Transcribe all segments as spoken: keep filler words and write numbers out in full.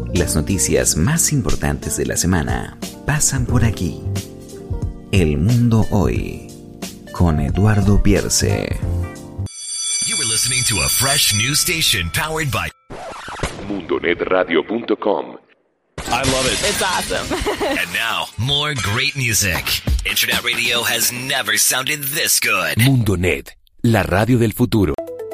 Las noticias más importantes de la semana pasan por aquí. El Mundo Hoy, con Eduardo Pierce. You were listening to a fresh new station powered by mundo net radio punto com. I love it. It's awesome. And now, more great music. Internet radio has never sounded this good. MundoNet, la radio del futuro.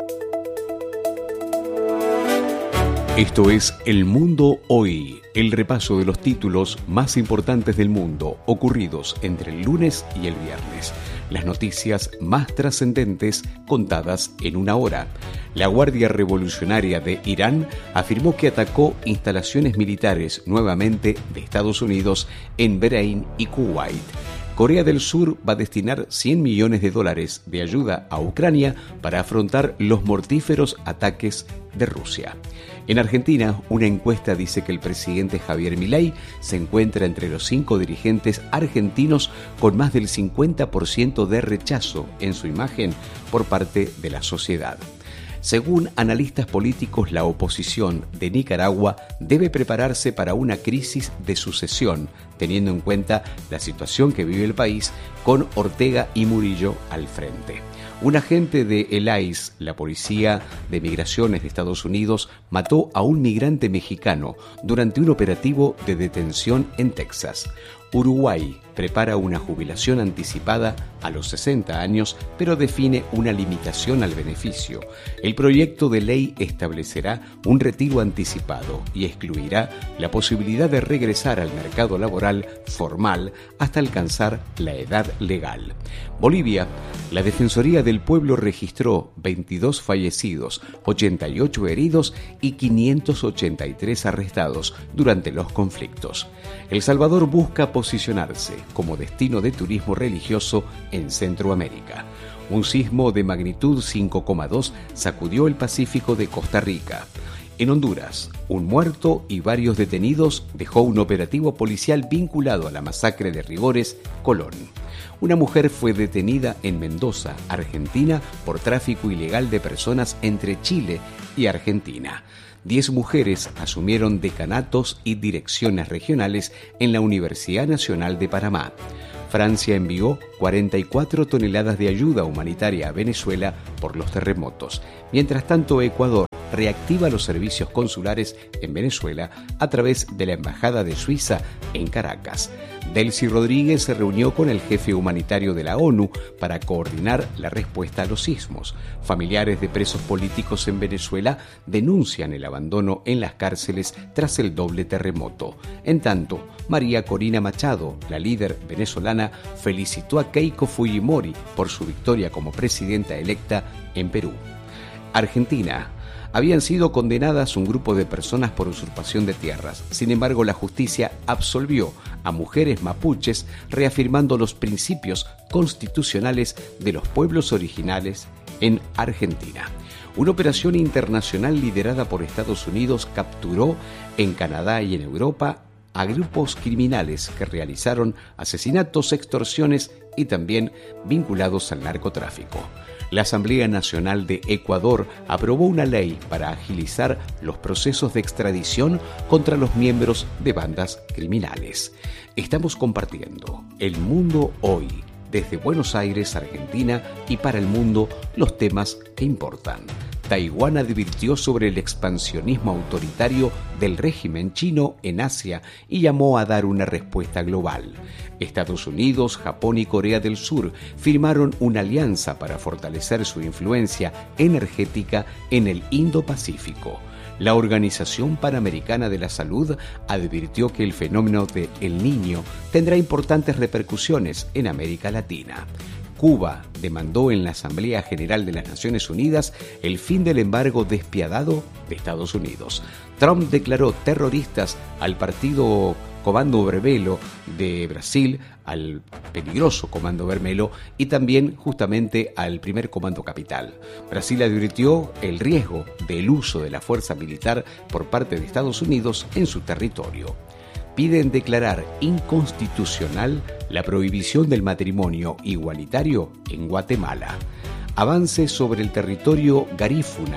Esto es El Mundo Hoy, el repaso de los títulos más importantes del mundo ocurridos entre el lunes y el viernes. Las noticias más trascendentes contadas en una hora. La Guardia Revolucionaria de Irán afirmó que atacó instalaciones militares nuevamente de Estados Unidos en Bahrein y Kuwait. Corea del Sur va a destinar cien millones de dólares de ayuda a Ucrania para afrontar los mortíferos ataques de Rusia. En Argentina, una encuesta dice que el presidente Javier Milei se encuentra entre los cinco dirigentes argentinos con más del cincuenta por ciento de rechazo en su imagen por parte de la sociedad. Según analistas políticos, la oposición de Nicaragua debe prepararse para una crisis de sucesión, teniendo en cuenta la situación que vive el país con Ortega y Murillo al frente. Un agente de el I C E, la Policía de Migraciones de Estados Unidos, mató a un migrante mexicano durante un operativo de detención en Texas. Uruguay prepara una jubilación anticipada a los sesenta años, pero define una limitación al beneficio. El proyecto de ley establecerá un retiro anticipado y excluirá la posibilidad de regresar al mercado laboral formal hasta alcanzar la edad legal. Bolivia, la Defensoría del Pueblo registró veintidós fallecidos, ochenta y ocho heridos y quinientos ochenta y tres arrestados durante los conflictos. El Salvador busca posicionarse como destino de turismo religioso en Centroamérica. Un sismo de magnitud cinco coma dos sacudió el Pacífico de Costa Rica. En Honduras, un muerto y varios detenidos dejó un operativo policial vinculado a la masacre de Rigores, Colón. Una mujer fue detenida en Mendoza, Argentina, por tráfico ilegal de personas entre Chile y Argentina. Diez mujeres asumieron decanatos y direcciones regionales en la Universidad Nacional de Panamá. Francia envió cuarenta y cuatro toneladas de ayuda humanitaria a Venezuela por los terremotos. Mientras tanto, Ecuador reactiva los servicios consulares en Venezuela a través de la Embajada de Suiza en Caracas. Delcy Rodríguez se reunió con el jefe humanitario de la ONU para coordinar la respuesta a los sismos. Familiares de presos políticos en Venezuela denuncian el abandono en las cárceles tras el doble terremoto. En tanto, María Corina Machado, la líder venezolana, felicitó a Keiko Fujimori por su victoria como presidenta electa en Perú. Argentina. Habían sido condenadas un grupo de personas por usurpación de tierras. Sin embargo, la justicia absolvió a mujeres mapuches, reafirmando los principios constitucionales de los pueblos originales en Argentina. Una operación internacional liderada por Estados Unidos capturó en Canadá y en Europa a grupos criminales que realizaron asesinatos, extorsiones y también vinculados al narcotráfico. La Asamblea Nacional de Ecuador aprobó una ley para agilizar los procesos de extradición contra los miembros de bandas criminales. Estamos compartiendo El Mundo Hoy, desde Buenos Aires, Argentina, y para el mundo los temas que importan. Taiwán advirtió sobre el expansionismo autoritario del régimen chino en Asia y llamó a dar una respuesta global. Estados Unidos, Japón y Corea del Sur firmaron una alianza para fortalecer su influencia energética en el Indo-Pacífico. La Organización Panamericana de la Salud advirtió que el fenómeno de El Niño tendrá importantes repercusiones en América Latina. Cuba demandó en la Asamblea General de las Naciones Unidas el fin del embargo despiadado de Estados Unidos. Trump declaró terroristas al partido Comando Vermelho de Brasil, al peligroso Comando Vermelho y también justamente al primer Comando Capital. Brasil advirtió el riesgo del uso de la fuerza militar por parte de Estados Unidos en su territorio. Piden declarar inconstitucional la prohibición del matrimonio igualitario en Guatemala. Avance sobre el territorio garífuna.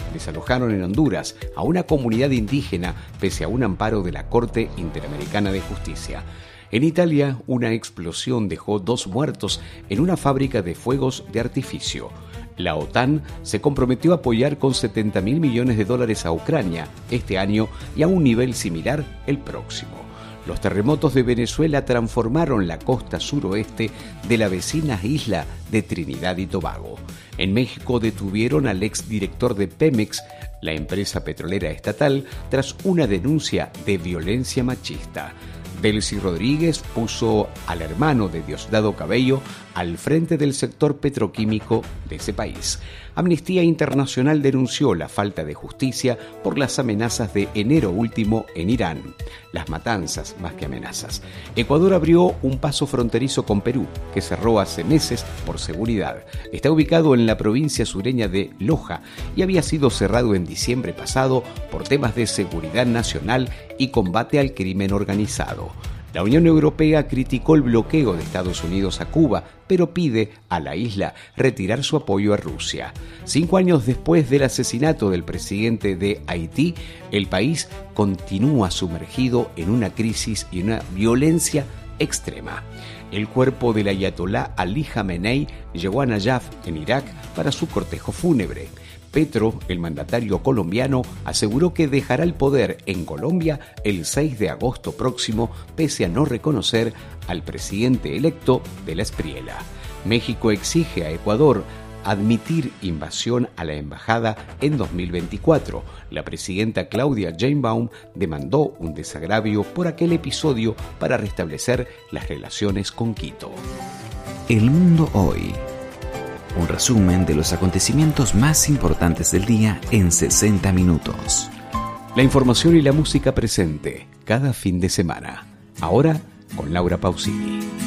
desalojaron en Honduras a una comunidad indígena pese a un amparo de la Corte Interamericana de Justicia. En Italia, una explosión dejó dos muertos en una fábrica de fuegos de artificio. La OTAN se comprometió a apoyar con setenta mil millones de dólares a Ucrania este año y a un nivel similar el próximo. Los terremotos de Venezuela transformaron la costa suroeste de la vecina isla de Trinidad y Tobago. En México detuvieron al exdirector de Pemex, la empresa petrolera estatal, tras una denuncia de violencia machista. Delcy Rodríguez puso al hermano de Diosdado Cabello al frente del sector petroquímico de ese país. Amnistía Internacional denunció la falta de justicia por las amenazas de enero último en Irán. Las matanzas más que amenazas. Ecuador abrió un paso fronterizo con Perú, que cerró hace meses por seguridad. Está ubicado en la provincia sureña de Loja y había sido cerrado en diciembre pasado por temas de seguridad nacional y combate al crimen organizado. La Unión Europea criticó el bloqueo de Estados Unidos a Cuba, pero pide a la isla retirar su apoyo a Rusia. Cinco años después del asesinato del presidente de Haití, el país continúa sumergido en una crisis y una violencia extrema. El cuerpo del ayatolá Ali Jamenei llegó a Nayaf, en Irak, para su cortejo fúnebre. Petro, el mandatario colombiano, aseguró que dejará el poder en Colombia el seis de agosto próximo, pese a no reconocer al presidente electo de la Espriela. México exige a Ecuador admitir invasión a la embajada en dos mil veinticuatro. La presidenta Claudia Sheinbaum demandó un desagravio por aquel episodio para restablecer las relaciones con Quito. El mundo hoy. Un resumen de los acontecimientos más importantes del día en sesenta minutos. La información y la música presente cada fin de semana. Ahora con Laura Pausini.